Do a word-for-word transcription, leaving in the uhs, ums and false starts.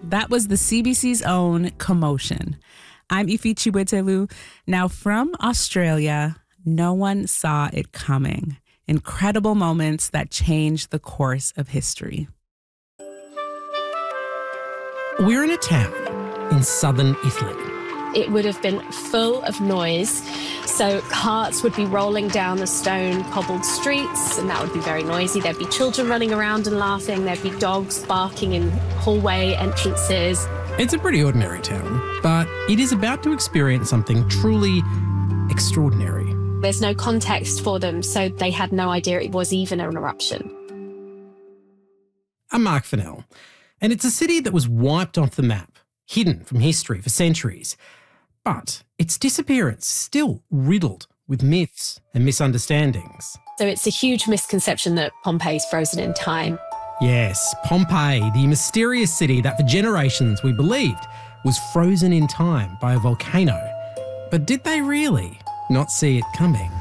That was the C B C's own Commotion. I'm Ife Chiwetelu. Now from Australia, no one saw it coming. Incredible moments that changed the course of history. We're in a town in southern Italy. It would have been full of noise. So carts would be rolling down the stone cobbled streets, and that would be very noisy. There'd be children running around and laughing. There'd be dogs barking in hallway entrances. It's a pretty ordinary town, but it is about to experience something truly extraordinary. There's no context for them, so they had no idea it was even an eruption. I'm Mark Fennell, and it's a city that was wiped off the map, hidden from history for centuries. But its disappearance is still riddled with myths and misunderstandings. So it's a huge misconception that Pompeii's frozen in time. Yes, Pompeii, the mysterious city that for generations we believed was frozen in time by a volcano. But did they really not see it coming?